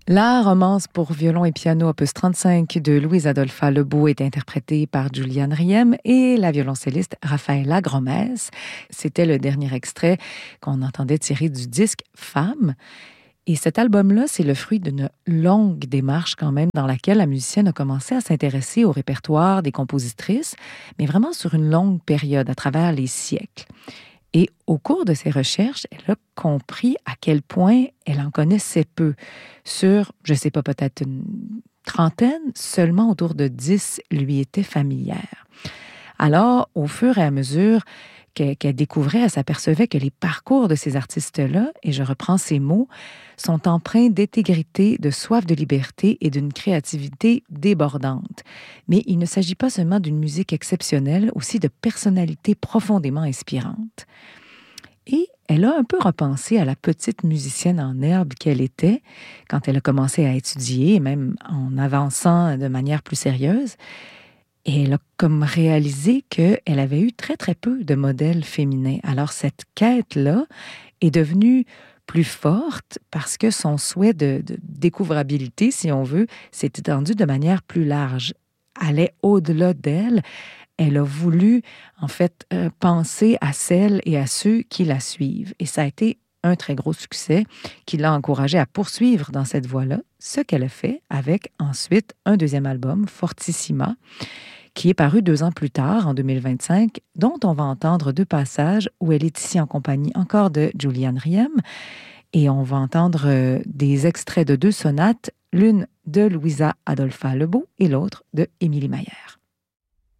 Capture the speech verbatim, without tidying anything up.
La romance pour violon et piano opus trente-cinq de Louise Adolpha Lebeau est interprétée par Juliane Riem et la violoncelliste Rafaela Gromes. C'était le dernier extrait qu'on entendait tiré du disque Femme. Et cet album-là, c'est le fruit d'une longue démarche quand même dans laquelle la musicienne a commencé à s'intéresser au répertoire des compositrices, mais vraiment sur une longue période, à travers les siècles. Et au cours de ses recherches, elle a compris à quel point elle en connaissait peu. Sur, je ne sais pas, peut-être une trentaine, seulement autour de dix lui étaient familières. Alors, au fur et à mesure qu'elle, qu'elle découvrait, elle s'apercevait que les parcours de ces artistes-là, et je reprends ces mots, sont empreints d'intégrité, de soif de liberté et d'une créativité débordante. Mais il ne s'agit pas seulement d'une musique exceptionnelle, aussi de personnalités profondément inspirantes. Et elle a un peu repensé à la petite musicienne en herbe qu'elle était quand elle a commencé à étudier, même en avançant de manière plus sérieuse. Et elle a comme réalisé qu'elle avait eu très, très peu de modèles féminins. Alors, cette quête-là est devenue plus forte parce que son souhait de, de découvrabilité, si on veut, s'est étendu de manière plus large, allait au-delà d'elle. Elle a voulu, en fait, euh, penser à celles et à ceux qui la suivent. Et ça a été un très gros succès qui l'a encouragée à poursuivre dans cette voie-là, ce qu'elle a fait avec ensuite un deuxième album, Fortissima, qui est paru deux ans plus tard, en deux mille vingt-cinq, dont on va entendre deux passages où elle est ici en compagnie encore de Juliane Riem. Et on va entendre euh, des extraits de deux sonates, l'une de Louisa Adolpha Lebeau et l'autre de Émilie Mayer.